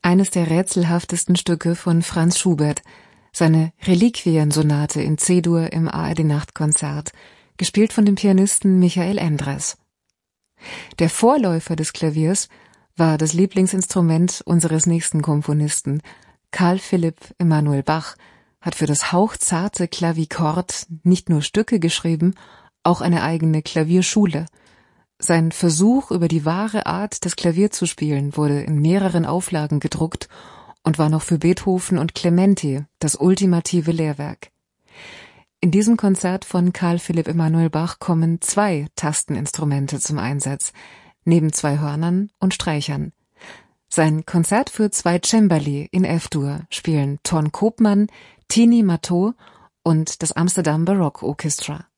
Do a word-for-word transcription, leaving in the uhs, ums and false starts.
eines der rätselhaftesten Stücke von Franz Schubert, seine Reliquien-Sonate in C-Dur im A R D-Nachtkonzert, gespielt von dem Pianisten Michael Endres. Der Vorläufer des Klaviers war das Lieblingsinstrument unseres nächsten Komponisten. Carl Philipp Emanuel Bach hat für das hauchzarte Klavichord nicht nur Stücke geschrieben, auch eine eigene Klavierschule. Sein Versuch, über die wahre Art, das Klavier zu spielen, wurde in mehreren Auflagen gedruckt und war noch für Beethoven und Clementi das ultimative Lehrwerk. In diesem Konzert von Carl Philipp Emanuel Bach kommen zwei Tasteninstrumente zum Einsatz, neben zwei Hörnern und Streichern. Sein Konzert für zwei Cembali in F-Dur spielen Ton Koopman, Tini Matteau und das Amsterdam Baroque Orchestra.